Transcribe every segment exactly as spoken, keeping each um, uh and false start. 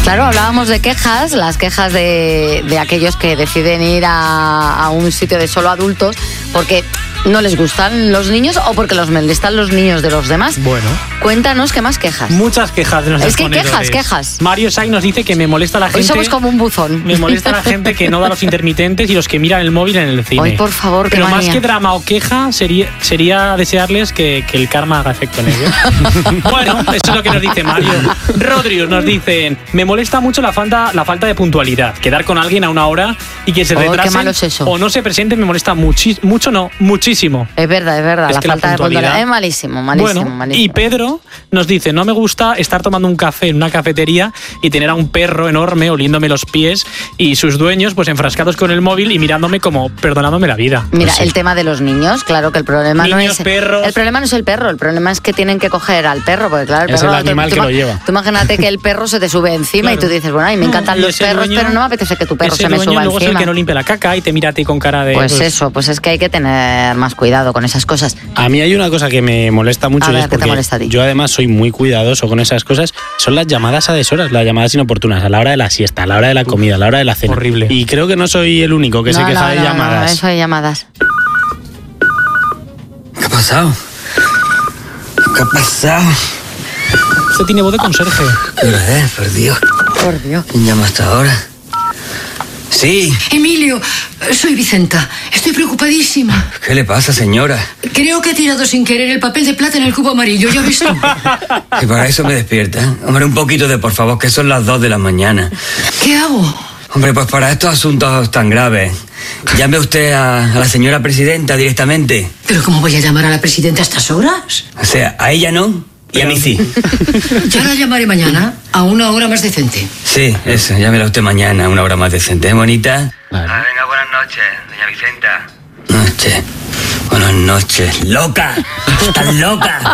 Claro, hablábamos de quejas, las quejas de, de aquellos que deciden ir a, a un sitio de solo adultos porque no les gustan los niños o porque los molestan los niños de los demás. Bueno. Cuéntanos qué más quejas. Muchas quejas de nuestros Es que ponedores. quejas, quejas. Mario Sai nos dice que me molesta la gente... Hoy somos como un buzón. Me molesta la gente que no da los intermitentes y los que miran el móvil en el cine. Ay, por favor, qué Pero manía. más que drama o queja, sería, sería desearles que, que el karma haga efecto en ellos. Bueno, eso es lo que nos dice Mario. Rodrius nos dicen, me molesta mucho la falta, la falta de puntualidad. Quedar con alguien a una hora y que se Oh, retrasen qué malo es eso. o no se presenten me molesta muchi- mucho, no, muchísimo. Es verdad, es verdad. Es la que la falta de puntualidad- puntualidad es malísimo, malísimo, Bueno, malísimo. y Pedro nos dice, no me gusta estar tomando un café en una cafetería y tener a un perro enorme oliéndome los pies y sus dueños pues enfrascados con el móvil y mirándome como perdonándome la vida. Mira, Pues sí. el tema de los niños, claro que el problema no Niños, es perros. el problema no es el perro, el problema es que tienen que coger al perro, porque claro, el Es perro el animal tú, que tú lo ima- lleva. Tú imagínate que el perro se te sube encima Claro. y tú dices, bueno, a mí me encantan Y los ese perros, dueño- pero no me apetece que tu perro ese se me dueño suba luego es el encima. que no limpia la caca y te mira a ti con cara de... Pues eso, pues es que hay que tener más cuidado con esas cosas. A mí hay una cosa que me molesta mucho A y ver, es ¿qué te porque molesta a ti? yo además soy muy cuidadoso con esas cosas, son las llamadas a deshoras, las llamadas inoportunas, a la hora de la siesta, a la hora de la comida, a la hora de la cena. Horrible. Y creo que no soy el único que se No, queja no, de no, llamadas. No, eso de llamadas. ¿Qué ha pasado? ¿Qué ha pasado? Usted tiene voz de conserje. ¿Qué hora es? Por Dios. Por Dios. ¿Quién llama hasta ahora? Sí. Emilio, soy Vicenta. Estoy preocupadísima. ¿Qué le pasa, señora? Creo que he tirado sin querer el papel de plata en el cubo amarillo, ¿ya ves tú? Que para eso me despierta. Hombre, un poquito de por favor, que son las dos de la mañana. ¿Qué hago? Hombre, pues para estos asuntos tan graves, llame usted a, a la señora presidenta directamente. ¿Pero cómo voy a llamar a la presidenta a estas horas? O sea, a ella no y a mí sí. Ya la llamaré mañana, a una hora más decente. Sí, eso, llámela usted mañana a una hora más decente, ¿eh, bonita? Vale. Ah, venga, buenas noches, doña Vicenta. Noche. Buenas noches. ¡Loca! ¡Estás loca!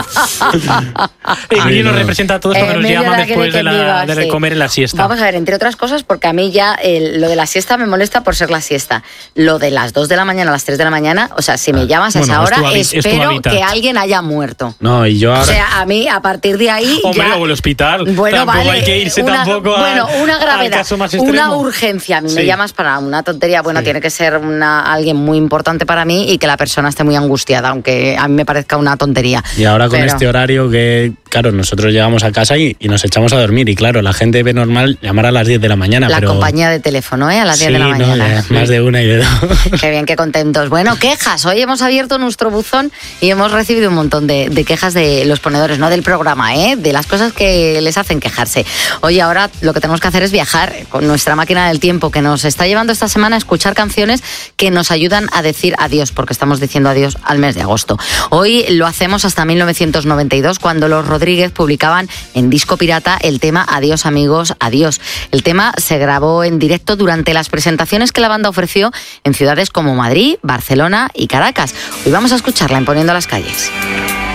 Emilio nos no. representa a todos cuando nos Emilio llaman la quiere después de, que la, viva, de sí. comer en la siesta. Vamos a ver, entre otras cosas, porque a mí ya el- lo de la siesta me molesta por ser la siesta. Lo de las dos de la mañana a las tres de la mañana, o sea, si me llamas a Bueno, esa es tu hora, hábit- es tu espero hábitat. que alguien haya muerto. No, y yo ahora... O sea, a mí, a partir de ahí. Hombre, ya... o el hospital. Bueno, tampoco vale, hay que irse una, tampoco a- bueno, una al gravedad, caso más extremo. una urgencia. A mí me Sí. llamas para una tontería. Bueno, Sí. tiene que ser una, alguien muy importante para mí y que la persona esté muy angustiada, aunque a mí me parezca una tontería. Y ahora con Pero- este horario que, claro, nosotros llegamos a casa y, y nos echamos a dormir. Y claro, la gente ve normal llamar a las diez de la mañana. La pero... compañía de teléfono, ¿eh? A las diez Sí, de la no, mañana. ya, más de una y de dos. Qué bien, qué contentos. Bueno, quejas. Hoy hemos abierto nuestro buzón y hemos recibido un montón de, de quejas de los ponedores, no del programa, ¿eh? De las cosas que les hacen quejarse. Hoy ahora lo que tenemos que hacer es viajar con nuestra máquina del tiempo que nos está llevando esta semana a escuchar canciones que nos ayudan a decir adiós, porque estamos diciendo adiós al mes de agosto. Hoy lo hacemos hasta mil novecientos noventa y dos, cuando los Rodríguez publicaban en disco pirata el tema Adiós amigos, adiós. El tema se grabó en directo durante las presentaciones que la banda ofreció en ciudades como Madrid, Barcelona y Caracas. Hoy vamos a escucharla en Poniendo las calles.